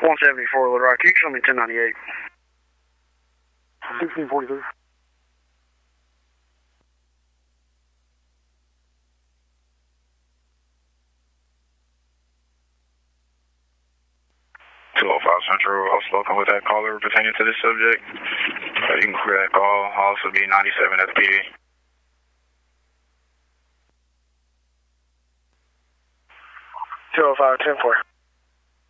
174 Little Rock. You can show me 1098. 1643. 205 Central, I was spoken with that caller pertaining to this subject. You can clear that call. I'll also be 97 at the PD. 205 10-4.